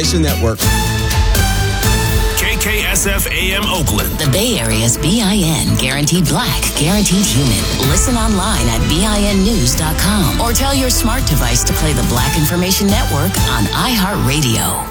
Network. KKSF AM Oakland. The Bay Area's BIN. Guaranteed black, guaranteed human. Listen online at BINnews.com or tell your smart device to play the Black Information Network on iHeartRadio.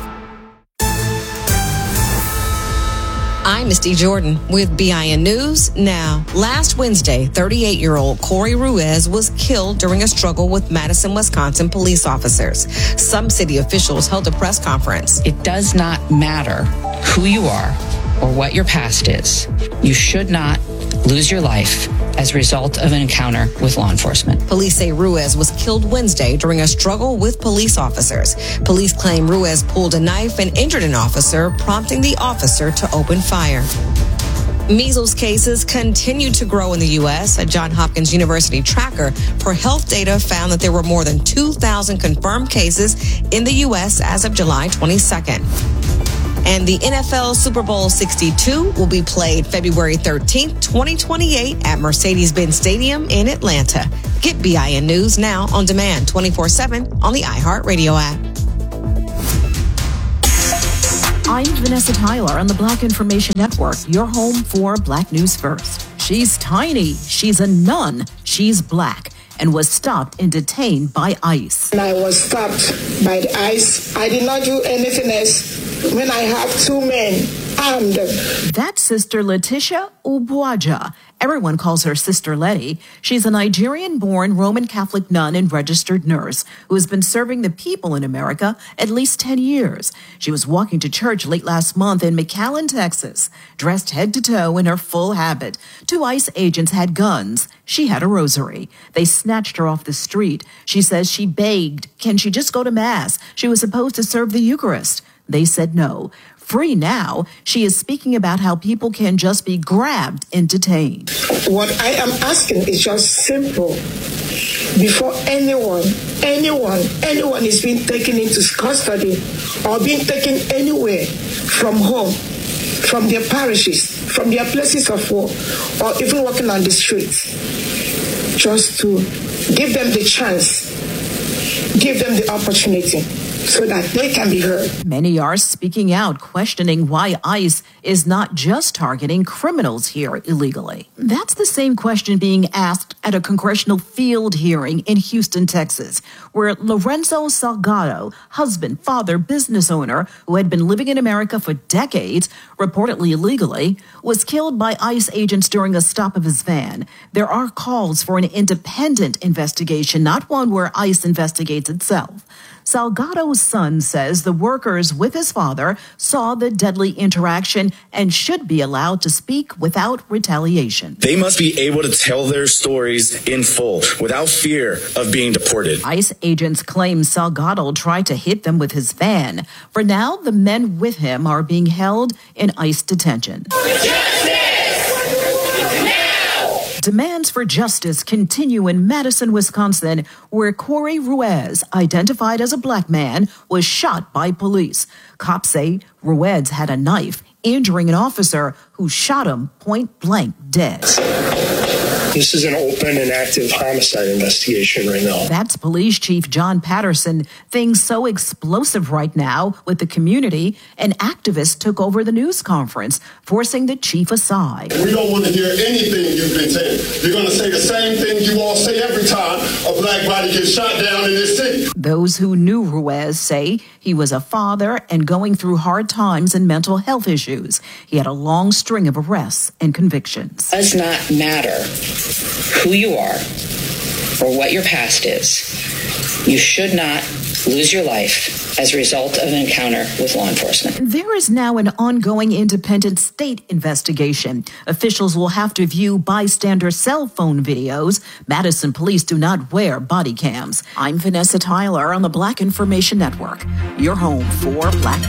I'm Misty Jordan with BIN News Now. Last Wednesday, 38-year-old Corey Ruiz was killed during a struggle with Madison, Wisconsin police officers. Some city officials held a press conference. It does not matter who you are or what your past is. You should not lose your life as a result of an encounter with law enforcement. Police say Ruiz was killed Wednesday during a struggle with police officers. Police claim Ruiz pulled a knife and injured an officer, prompting the officer to open fire. Measles cases continue to grow in the U.S. A Johns Hopkins University tracker for health data found that there were more than 2,000 confirmed cases in the U.S. as of July 22nd. And the NFL Super Bowl 62 will be played February 13th, 2028 at Mercedes-Benz Stadium in Atlanta. Get BIN News Now on demand 24/7 on the iHeartRadio app. I'm Vanessa Tyler on the Black Information Network, your home for Black News First. She's tiny, she's a nun, she's black, and was stopped and detained by ICE. I was stopped by the ICE. I did not do anything else when I have two men armed. That's Sister Letitia Ubuaja. Everyone calls her Sister Letty. She's a Nigerian-born Roman Catholic nun and registered nurse who has been serving the people in America at least 10 years. She was walking to church late last month in McAllen, Texas, dressed head to toe in her full habit. Two ICE agents had guns. She had a rosary. They snatched her off the street. She says she begged, can she just go to Mass? She was supposed to serve the Eucharist. They said no. Free now, she is speaking about how people can just be grabbed and detained. What I am asking is just simple. Before anyone is being taken into custody or being taken anywhere from home, from their parishes, from their places of work, or even walking on the streets, just to give them the chance, give them the opportunity, so that they can be heard. Many are speaking out, questioning why ICE is not just targeting criminals here illegally. That's the same question being asked at a congressional field hearing in Houston, Texas, where Lorenzo Salgado, husband, father, business owner, who had been living in America for decades, reportedly illegally, was killed by ICE agents during a stop of his van. There are calls for an independent investigation, not one where ICE investigates itself. Salgado's son says the workers with his father saw the deadly interaction and should be allowed to speak without retaliation. They must be able to tell their stories in full without fear of being deported. ICE agents claim Salgado tried to hit them with his van. For now, the men with him are being held in ICE detention. Demands for justice continue in Madison, Wisconsin, where Corey Ruiz, identified as a black man, was shot by police. Cops say Ruiz had a knife, injuring an officer who shot him point blank dead. This is an open and active homicide investigation right now. That's Police Chief John Patterson. Things so explosive right now with the community, an activist took over the news conference, forcing the chief aside. We don't want to hear anything you've been saying. You're going to say the same thing you all say every time a black body gets shot down in this city. Those who knew Ruiz say he was a father and going through hard times and mental health issues. He had a long string of arrests and convictions. It does not matter who you are or what your past is. You should not lose your life as a result of an encounter with law enforcement. There is now an ongoing independent state investigation. Officials will have to view bystander cell phone videos. Madison police do not wear body cams. I'm Vanessa Tyler on the Black Information Network, your home for Black